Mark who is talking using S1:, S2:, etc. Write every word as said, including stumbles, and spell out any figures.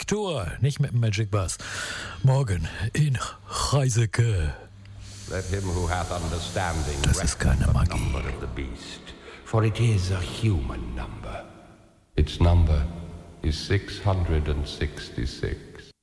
S1: Tour, nicht mit dem Magic Bus. Morgen in Reiseke.
S2: Let him who hath understanding
S1: Das ist keine
S2: reckon the
S1: Magie.
S2: number of the beast, for it is a human number. Its number is six hundred sixty-six.